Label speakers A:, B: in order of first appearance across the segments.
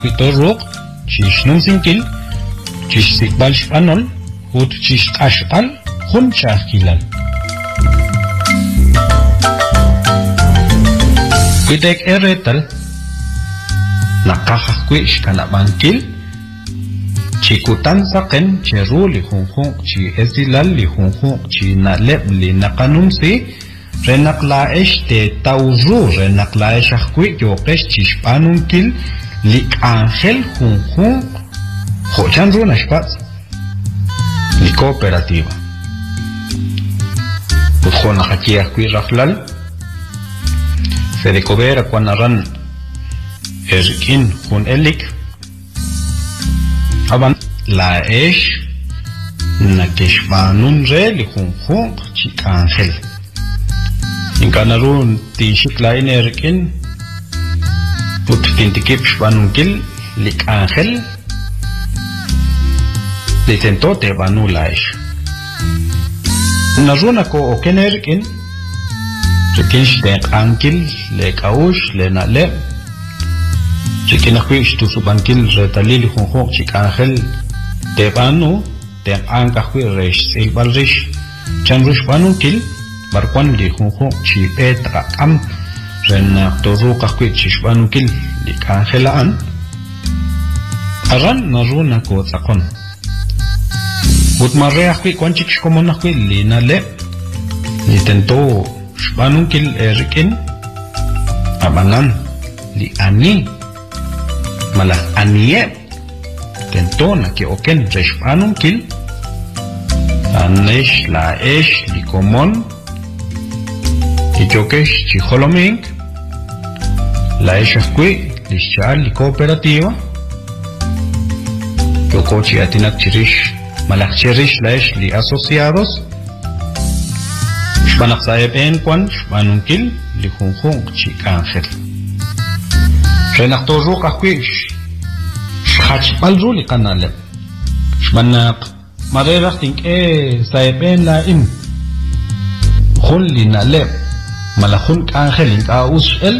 A: Pitoruk, chish nunsinkil, chish sikbal shpanol, ut chish ashpal, hun chahkilal. Pitek eretal, nakakakwish kanabankil, chikutan saken, cheru li hunhung, chi esilal li hunhung, chi naleb li nakanumsi, renaklaesh te tauzu, renaklaesh akwi, yokesh chishpanunkil, li ángel junjun jochan runa spats li cooperativaujona hakia kui raflal fede cobera cuanaran erkin jun elik aban la esh nakeshmanun re li junjun chik ángel inkanarun tishiklain erkin Put tintikip shpanunkil lik ángel litento te banulaish. Naruna ko okenerkin rikinsh ten ángel le kaush le nale rikinakwish tu subankil retalil junjok chik ángel te banu ten ángakwi resh silbalrish chanrush panunkil barkwan li junjok chi petra am Rena toru kakwi chishbanukil li kangelaan aran naruna ko tsakon utmare akwi kwanchik shkomon akwi li nale li tento shbanukil erikin abangan li ani malah anie tento na ki oken reshbanukil anesh la esh li komon Ichokesh chijolomink la eshakwi lishal li cooperativa yokochi atinak chirish malak chirish la esh li asociados shbanak saeb en kwan shbanunkil li junjung chik ángel renak toru kakwi shachpal ru li kanalep shbanak marerak tink saeb en la im jun li nalep malahun ángel in kausel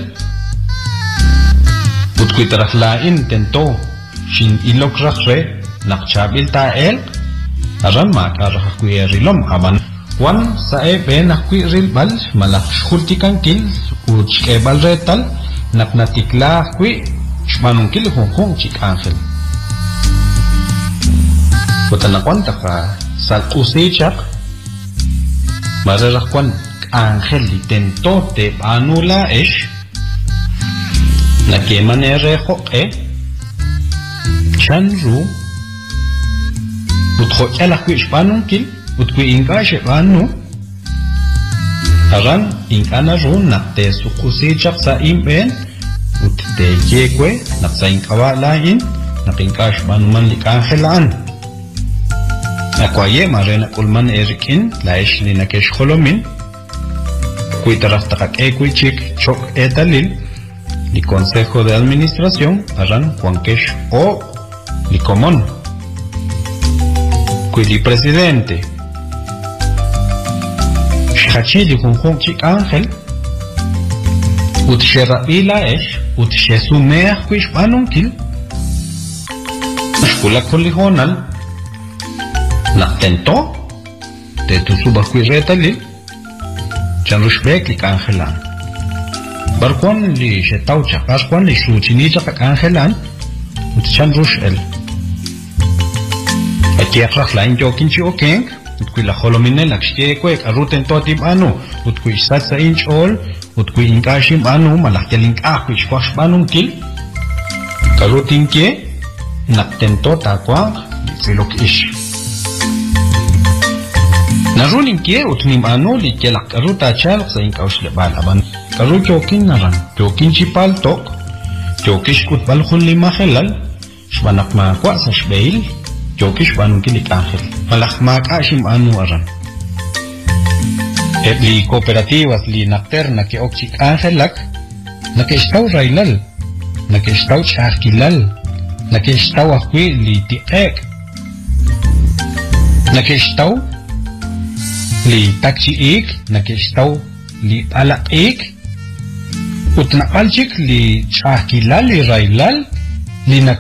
A: utkuitarach lain tento shin ilokrachre nakchabil tael aran makarach kuyerilom aban wan sae ben akuiril bal malach khultikankil uchkebal retal naknatikla kui shmanunkil junjung chik ángel utanakwan taka sal usechak mararach kwan ángel intentó te anula esh la que manera chanru utjo ala kwish panunkil utku ingash panu aran inkana run nakte sukusi chaksa imben utte yekwe naksa inkawala in nakinkash panuman lik angelan akwaye marena kulman erikin la esh li nakesh kholomin Kuitaras takak kuichik chok etalil li consejo de administración aran Juankesh o li comón kuili presidente shachili junjung chik ángel utsheraila esh utshesumea kuish panunkil shkula kolijonal naktento te tu suba kuiretalil Chanrushbek li kangelan barkwan li shetaucha barkwan li shuchinicha kangelan ut chanrush el aquí atrás la injokinchi okeng ut kuila holomine lakshke kwek aruten totib anu ut kuisat sa inch all ut kui inkashim anu malaktelink akwish kwash banunkil karutin ke naktento takwa silok ish Narunin ke utnim anu li kelak karuta chalak sa inkaush lebal aban karu chokin naran chokin chipal tok chokish kut balkhun li mahelal shbanak ma kwa sa shbeil chokish banunkil ikahel malak ma kashim anu aran li cooperativas li nakterna ke okchik angelak nakestaw railal nakestaw chakilal nakestaw akwi li tiek nakestaw li taksi ik nakestaw li alak ik utnapalchik li chakilal li railal lina